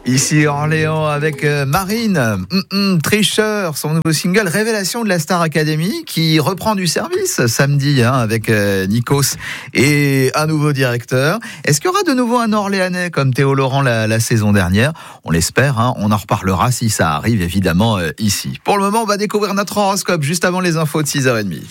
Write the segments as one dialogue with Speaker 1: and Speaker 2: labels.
Speaker 1: Ici Orléans avec Marine, Tricheur, son nouveau single Révélation de la Star Academy qui reprend du service samedi avec Nikos et un nouveau directeur. Est-ce qu'il y aura de nouveau un Orléanais comme Théo Laurent la saison dernière? On l'espère, on en reparlera si ça arrive évidemment ici. Pour le moment, on va découvrir notre horoscope juste avant les infos de 6h30.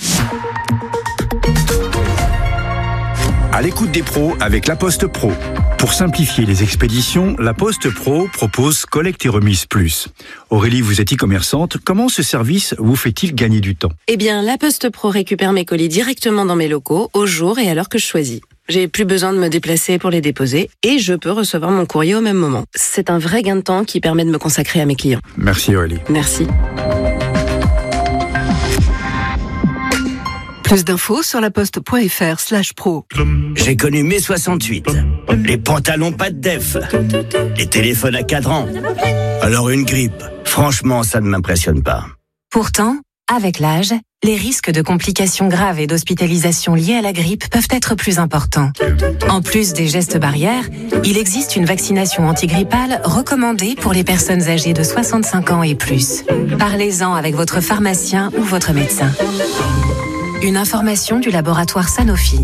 Speaker 2: À l'écoute des pros avec La Poste Pro. Pour simplifier les expéditions, La Poste Pro propose Collecte et Remise Plus. Aurélie, vous êtes e-commerçante. Comment ce service vous fait-il gagner du temps?
Speaker 3: Eh bien, La Poste Pro récupère mes colis directement dans mes locaux, au jour et à l'heure que je choisis. J'ai plus besoin de me déplacer pour les déposer et je peux recevoir mon courrier au même moment. C'est un vrai gain de temps qui permet de me consacrer à mes clients.
Speaker 2: Merci Aurélie.
Speaker 3: Merci.
Speaker 4: Plus d'infos sur laposte.fr/pro.
Speaker 5: J'ai connu mai 68. Les pantalons pas de def. Les téléphones à cadran. Alors une grippe. Franchement, ça ne m'impressionne pas.
Speaker 6: Pourtant, avec l'âge, les risques de complications graves et d'hospitalisation liées à la grippe peuvent être plus importants. En plus des gestes barrières, il existe une vaccination antigrippale recommandée pour les personnes âgées de 65 ans et plus. Parlez-en avec votre pharmacien ou votre médecin. Une information du laboratoire Sanofi.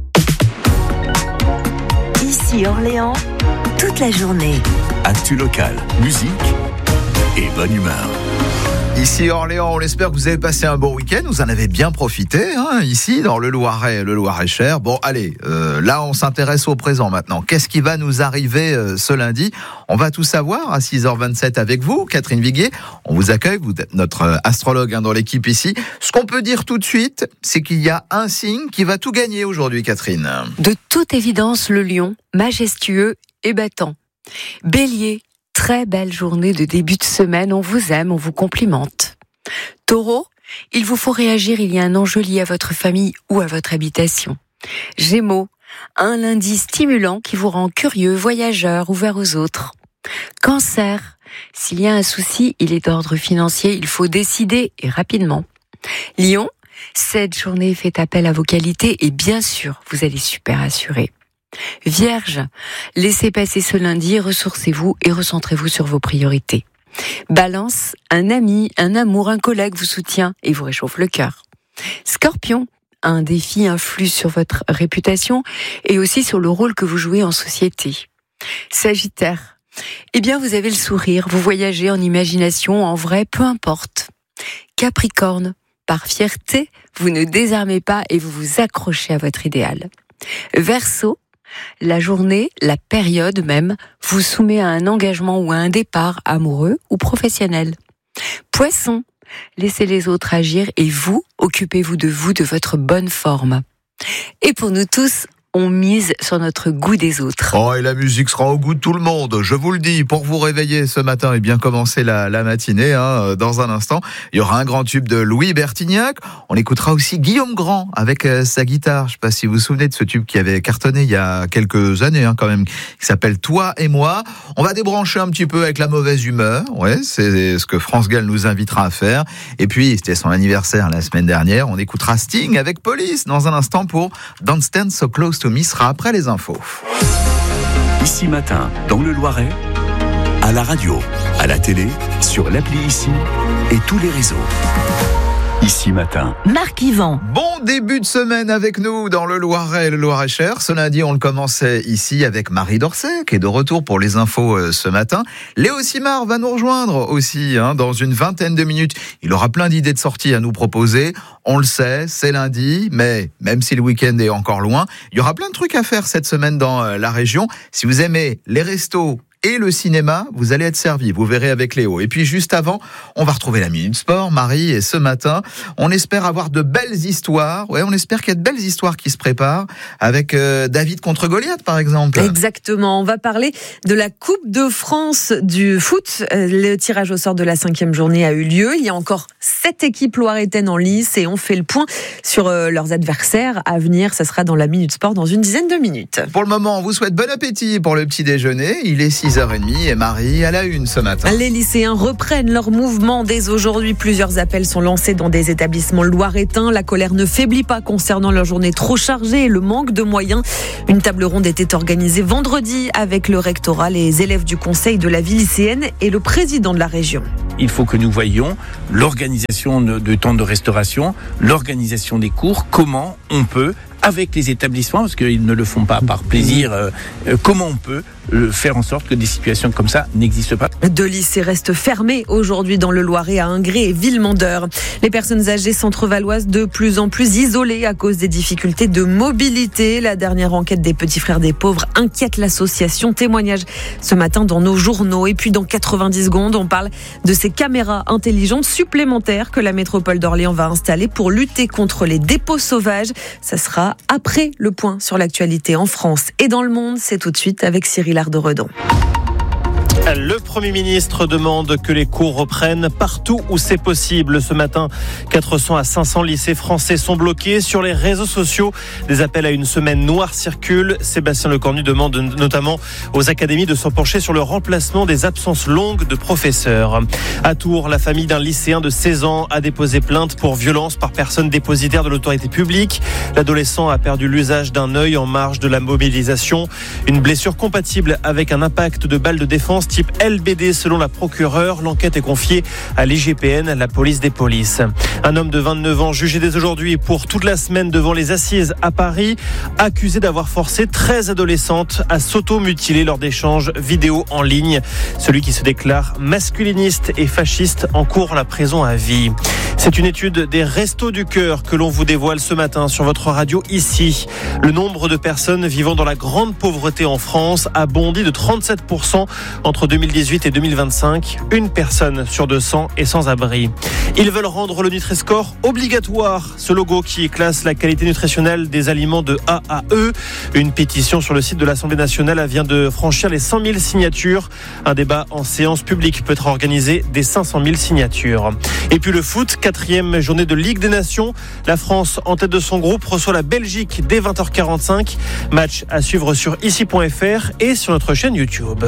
Speaker 7: Ici Orléans, toute la journée.
Speaker 8: Actu locale, musique et bonne humeur.
Speaker 1: Ici Orléans, on espère que vous avez passé un bon week-end. Vous en avez bien profité, ici dans le Loiret, le Loir-et-Cher. Bon, allez, là on s'intéresse au présent maintenant. Qu'est-ce qui va nous arriver ce lundi? On va tout savoir à 6h27 avec vous, Catherine Viguier. On vous accueille, vous êtes notre astrologue dans l'équipe ici. Ce qu'on peut dire tout de suite, c'est qu'il y a un signe qui va tout gagner aujourd'hui, Catherine.
Speaker 4: De toute évidence, le lion, majestueux et battant. Bélier, très belle journée de début de semaine, on vous aime, on vous complimente. Taureau, il vous faut réagir, il y a un enjeu lié à votre famille ou à votre habitation. Gémeaux, un lundi stimulant qui vous rend curieux, voyageur, ouvert aux autres. Cancer, s'il y a un souci, il est d'ordre financier, il faut décider et rapidement. Lion, cette journée fait appel à vos qualités et bien sûr, vous allez super assurer. Vierge, laissez passer ce lundi, ressourcez-vous et recentrez-vous sur vos priorités. Balance, un ami, un amour, un collègue vous soutient et vous réchauffe le cœur. Scorpion, un défi influe sur votre réputation et aussi sur le rôle que vous jouez en société. Sagittaire, eh bien vous avez le sourire, vous voyagez en imagination, en vrai, peu importe. Capricorne, par fierté, vous ne désarmez pas et vous vous accrochez à votre idéal. Verseau, la journée, la période même, vous soumet à un engagement ou à un départ amoureux ou professionnel. Poisson, laissez les autres agir et vous, occupez-vous, de votre bonne forme. Et pour nous tous, on mise sur notre goût des autres.
Speaker 1: Oh, et la musique sera au goût de tout le monde, je vous le dis, pour vous réveiller ce matin et bien commencer la matinée. Dans un instant, il y aura un grand tube de Louis Bertignac. On écoutera aussi Guillaume Grand avec sa guitare. Je ne sais pas si vous vous souvenez de ce tube qui avait cartonné il y a quelques années quand même, qui s'appelle Toi et moi. On va débrancher un petit peu avec la mauvaise humeur. Ouais, c'est ce que France Gall nous invitera à faire. Et puis, c'était son anniversaire la semaine dernière. On écoutera Sting avec Police dans un instant pour Don't Stand So Close to Me, sera après les infos.
Speaker 8: Ici Matin, dans le Loiret, à la radio, à la télé, sur l'appli Ici et tous les réseaux. Ici Matin.
Speaker 7: Marc Yvan.
Speaker 1: Bon début de semaine avec nous dans le Loiret, le Loir-et-Cher. Ce lundi, on le commençait ici avec Marie Dorset, qui est de retour pour les infos ce matin. Léo Simard va nous rejoindre aussi dans une vingtaine de minutes. Il aura plein d'idées de sorties à nous proposer. On le sait, c'est lundi, mais même si le week-end est encore loin, il y aura plein de trucs à faire cette semaine dans la région. Si vous aimez les restos et le cinéma, vous allez être servi, vous verrez avec Léo. Et puis juste avant, on va retrouver la Minute Sport, Marie, et ce matin, on espère avoir de belles histoires. Ouais, on espère qu'il y a de belles histoires qui se préparent avec David contre Goliath, par exemple.
Speaker 9: Exactement, on va parler de la Coupe de France du foot. Le tirage au sort de la 5e journée a eu lieu. Il y a encore 7 équipes loiretaines en lice et on fait le point sur leurs adversaires à venir. Ça sera dans la Minute Sport dans une dizaine de minutes.
Speaker 1: Pour le moment, on vous souhaite bon appétit pour le petit déjeuner. Il est 6h. 6h30 et Marie à la une ce matin.
Speaker 9: Les lycéens reprennent leur mouvement dès aujourd'hui. Plusieurs appels sont lancés dans des établissements loiretains. La colère ne faiblit pas concernant leur journée trop chargée et le manque de moyens. Une table ronde était organisée vendredi avec le rectorat, les élèves du conseil de la vie lycéenne et le président de la région.
Speaker 10: Il faut que nous voyions l'organisation de temps de restauration, l'organisation des cours, comment on peut, avec les établissements, parce qu'ils ne le font pas par plaisir, comment on peut faire en sorte que des situations comme ça n'existent pas.
Speaker 9: 2 lycées restent fermés aujourd'hui dans le Loiret à Ingré et Villemandeur. Les personnes âgées centre-valoises de plus en plus isolées à cause des difficultés de mobilité. La dernière enquête des Petits Frères des Pauvres inquiète l'association. Témoignage ce matin dans nos journaux. Et puis dans 90 secondes, on parle de ces caméras intelligentes supplémentaires que la métropole d'Orléans va installer pour lutter contre les dépôts sauvages. Ça sera après le point sur l'actualité en France et dans le monde. C'est tout de suite avec Cyril Ardo-Redon.
Speaker 11: Le Premier ministre demande que les cours reprennent partout où c'est possible. Ce matin, 400 à 500 lycées français sont bloqués. Sur les réseaux sociaux, des appels à une semaine noire circulent. Sébastien Lecornu demande notamment aux académies de s'en pencher sur le remplacement des absences longues de professeurs. À Tours, la famille d'un lycéen de 16 ans a déposé plainte pour violence par personne dépositaire de l'autorité publique. L'adolescent a perdu l'usage d'un œil en marge de la mobilisation. Une blessure compatible avec un impact de balle de défense type LBD selon la procureure. L'enquête est confiée à l'IGPN, la police des polices. Un homme de 29 ans jugé dès aujourd'hui pour toute la semaine devant les assises à Paris, accusé d'avoir forcé 13 adolescentes à s'auto-mutiler lors d'échanges vidéo en ligne. Celui qui se déclare masculiniste et fasciste encourt la prison à vie. C'est une étude des Restos du Cœur que l'on vous dévoile ce matin sur votre radio ici. Le nombre de personnes vivant dans la grande pauvreté en France a bondi de 37% entre 2018 et 2025. Une personne sur 200 est sans abri. Ils veulent rendre le Nutri-Score obligatoire. Ce logo qui classe la qualité nutritionnelle des aliments de A à E. Une pétition sur le site de l'Assemblée nationale vient de franchir les 100 000 signatures. Un débat en séance publique peut être organisé dès 500 000 signatures. Et puis le foot, 4e journée de Ligue des Nations. La France, en tête de son groupe, reçoit la Belgique dès 20h45. Match à suivre sur ici.fr et sur notre chaîne YouTube.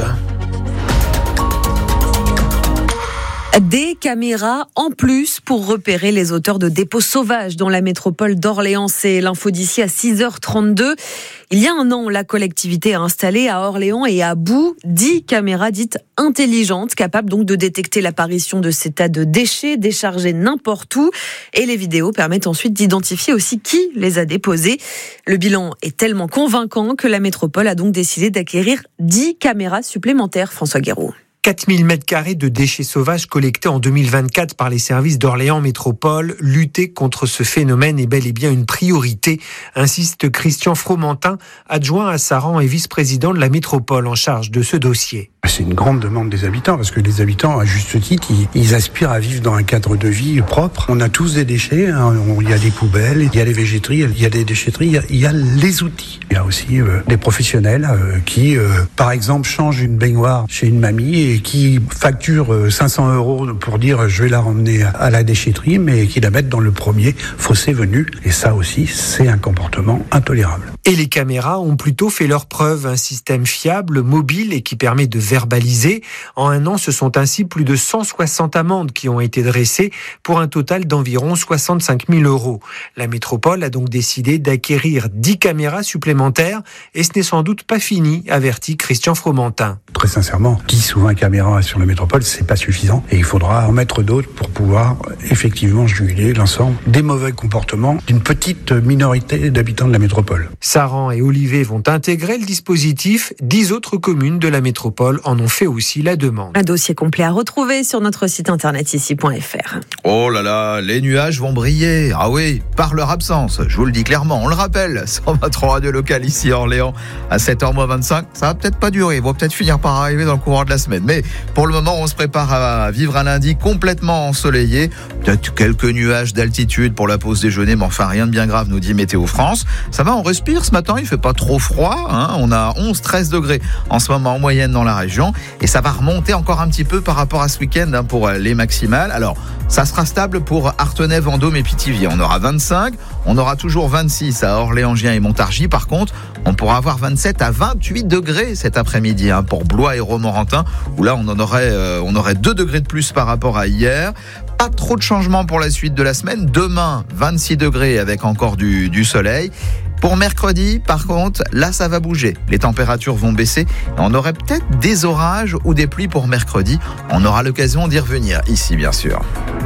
Speaker 9: Des caméras en plus pour repérer les auteurs de dépôts sauvages dans la métropole d'Orléans. C'est l'info d'ici à 6h32. Il y a un an, la collectivité a installé à Orléans et à Boux 10 caméras dites intelligentes, capables donc de détecter l'apparition de ces tas de déchets déchargés n'importe où. Et les vidéos permettent ensuite d'identifier aussi qui les a déposés. Le bilan est tellement convaincant que la métropole a donc décidé d'acquérir 10 caméras supplémentaires. François Guéraud.
Speaker 12: 4000 m² de déchets sauvages collectés en 2024 par les services d'Orléans Métropole. Lutter contre ce phénomène est bel et bien une priorité, insiste Christian Fromentin, adjoint à Saran et vice-président de la métropole en charge de ce dossier.
Speaker 13: C'est une grande demande des habitants, parce que les habitants, à juste titre, ils aspirent à vivre dans un cadre de vie propre. On a tous des déchets, hein. Il y a des poubelles, il y a les végéteries, il y a des déchetteries, il y a les outils. Il y a aussi des professionnels qui, par exemple, changent une baignoire chez une mamie et qui facturent 500 € pour dire je vais la ramener à la déchetterie, mais qui la mettent dans le premier fossé venu. Et ça aussi, c'est un comportement intolérable.
Speaker 12: Et les caméras ont plutôt fait leur preuve. Un système fiable, mobile et qui permet de verbalisé. En un an, ce sont ainsi plus de 160 amendes qui ont été dressées pour un total d'environ 65 000 €. La métropole a donc décidé d'acquérir 10 caméras supplémentaires et ce n'est sans doute pas fini, avertit Christian Fromentin.
Speaker 13: Très sincèrement, 10 ou 20 caméras sur la métropole, c'est pas suffisant et il faudra en mettre d'autres pour pouvoir effectivement juguler l'ensemble des mauvais comportements d'une petite minorité d'habitants de la métropole.
Speaker 12: Saran et Olivet vont intégrer le dispositif. 10 autres communes de la métropole en ont fait aussi la demande.
Speaker 9: Un dossier complet à retrouver sur notre site internet ici.fr.
Speaker 1: Oh là là, les nuages vont briller. Ah oui, par leur absence. Je vous le dis clairement, on le rappelle, sur votre radio locale ici à Orléans à 7h25. Ça va peut-être pas durer, ils vont peut-être finir par arriver dans le courant de la semaine. Mais pour le moment, on se prépare à vivre un lundi complètement ensoleillé. Peut-être quelques nuages d'altitude pour la pause déjeuner, mais enfin rien de bien grave, nous dit Météo France. Ça va, on respire ce matin, il fait pas trop froid. On a 11-13 degrés en ce moment en moyenne dans la région. Et ça va remonter encore un petit peu par rapport à ce week-end pour les maximales. Alors, ça sera stable pour Artenay, Vendôme et Pithiviers. On aura 25, on aura toujours 26 à Orléans-Gien et Montargis. Par contre, On pourra avoir 27 à 28 degrés cet après-midi pour Blois et Romorantin, où là on aurait 2 degrés de plus par rapport à hier. Pas trop de changements pour la suite de la semaine. Demain, 26 degrés avec encore du soleil. Pour mercredi, par contre, là ça va bouger. Les températures vont baisser. On aurait peut-être des orages ou des pluies pour mercredi. On aura l'occasion d'y revenir ici, bien sûr.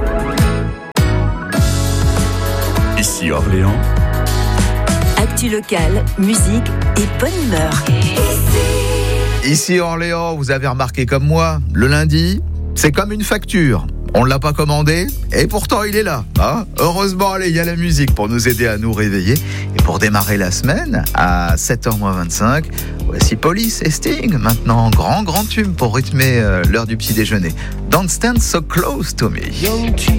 Speaker 8: Ici Orléans.
Speaker 7: Actu locale, musique et bonne humeur.
Speaker 1: Ici Orléans, vous avez remarqué comme moi, le lundi, c'est comme une facture. On ne l'a pas commandé et pourtant il est là. Heureusement, allez, il y a la musique pour nous aider à nous réveiller. Et pour démarrer la semaine, à 7h25, voici Police et Sting. Maintenant, grand tube pour rythmer l'heure du petit déjeuner. Don't stand so close to me.